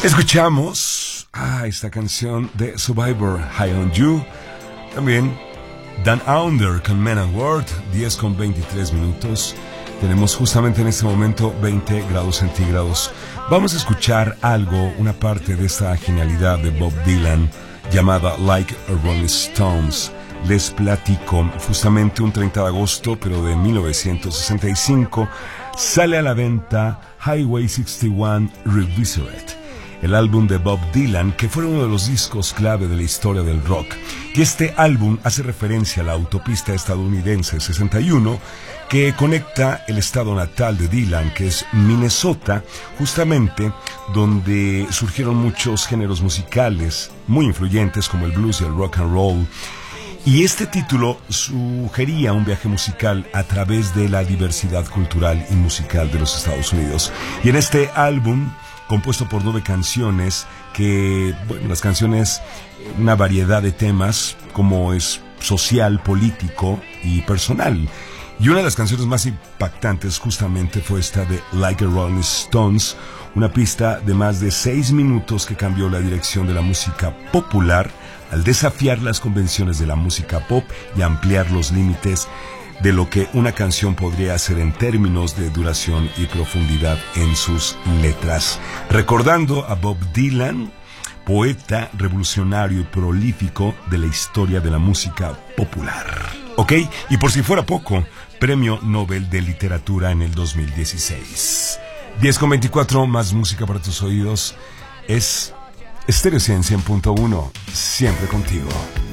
Escuchamos esta canción de Survivor, High on You. También Dan Under con Men and World, 10 con 23 minutos. Tenemos justamente en este momento 20 grados centígrados. Vamos a escuchar algo, una parte de esta genialidad de Bob Dylan llamada Like a Rolling Stones. Les platico, justamente un 30 de agosto, pero de 1965, sale a la venta Highway 61 Revisited, el álbum de Bob Dylan, que fue uno de los discos clave de la historia del rock. Y este álbum hace referencia a la autopista estadounidense 61, que conecta el estado natal de Dylan, que es Minnesota, justamente donde surgieron muchos géneros musicales muy influyentes como el blues y el rock and roll. Y este título sugería un viaje musical a través de la diversidad cultural y musical de los Estados Unidos. Y en este álbum, compuesto por 9 canciones, que, bueno, las canciones, una variedad de temas, como es social, político y personal. Y una de las canciones más impactantes justamente fue esta de Like a Rolling Stones, una pista de más de 6 minutos que cambió la dirección de la música popular al desafiar las convenciones de la música pop y ampliar los límites de lo que una canción podría hacer en términos de duración y profundidad en sus letras. Recordando a Bob Dylan, poeta revolucionario y prolífico de la historia de la música popular. ¿Ok? Y por si fuera poco, Premio Nobel de Literatura en el 2016. 10:24, más música para tus oídos. Es Stereo 100.1, siempre contigo.